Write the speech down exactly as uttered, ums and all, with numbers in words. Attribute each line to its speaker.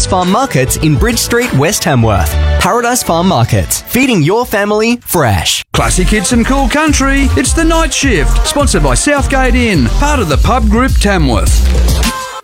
Speaker 1: Paradise Farm Market in Bridge Street, West Tamworth. Paradise Farm Market, feeding your family fresh.
Speaker 2: Classic hits and cool country. It's The Night Shift, sponsored by Southgate Inn, part of the Pub Group Tamworth.